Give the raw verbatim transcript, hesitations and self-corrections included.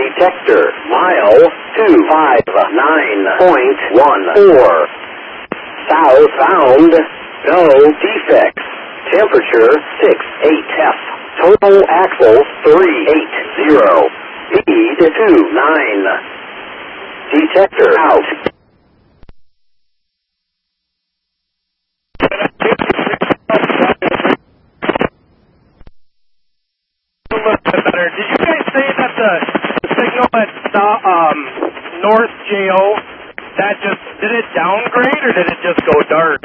Detector, mile two five nine point one four. Southbound, no defects. Temperature six eight F. Total axle three eight zero. Speed two nine. Detector out. A little bit better. Did you guys say that the, the signal at um, North J O, that just, did it downgrade or did it just go dark?